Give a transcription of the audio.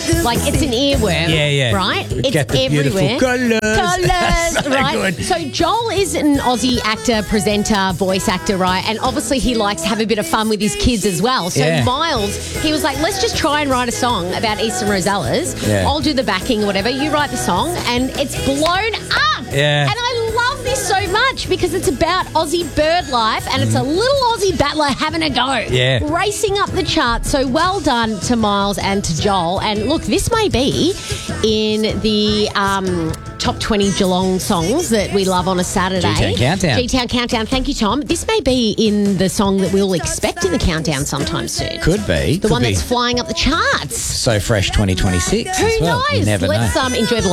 Like, it's an earworm. Yeah. Right? It's Get the everywhere. beautiful colours. So right? good. So Joel is an Aussie actor, presenter, voice actor, right? And obviously he likes to have a bit of fun with his kids as well. So Yeah. Miles, he was like, let's just try and write a song about Eastern Rosellas. Yeah. I'll do the backing or whatever. You write the song. And it's blown up. Yeah. And I love this so much because it's about Aussie bird life and it's a little Aussie battler having a go. Yeah. Racing up the charts. So well done to Miles and to Joel. And look, this may be in the top 20 Geelong songs that we love on a Saturday. G-Town Countdown. G-Town Countdown. Thank you, Tom. This may be in the song that we'll expect in the countdown sometime soon. Could be. The one that's flying up the charts. So Fresh 2026 Who as well. knows? You never know. Let's enjoy the